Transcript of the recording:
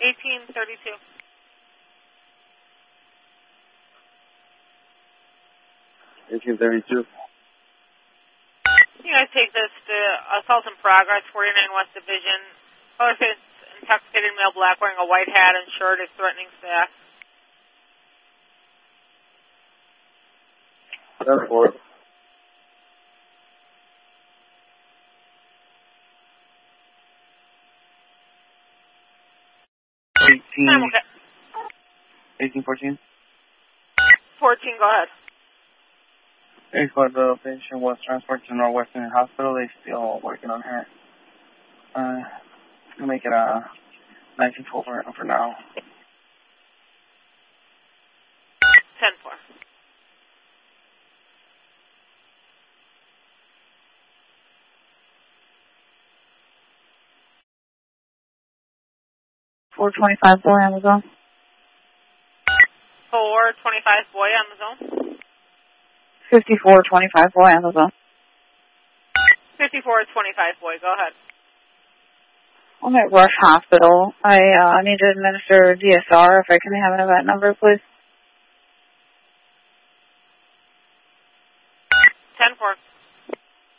1832. You guys take this to Assault in Progress, 49 West Division. Color-faced, intoxicated male, black, wearing a white hat and shirt, is threatening staff. 10-4. I'm okay. 1814. 14, go ahead. 8-4, the patient was transported to Northwestern Hospital. They're still working on her. We'll make it a 1912 for now. 10-4. $425 boy on the zone. 425 boy on the zone. 5425 boy on the zone. 5425 boy, go ahead. I'm at Rush Hospital. I need to administer DSR. If I can have that number, please. 10-4.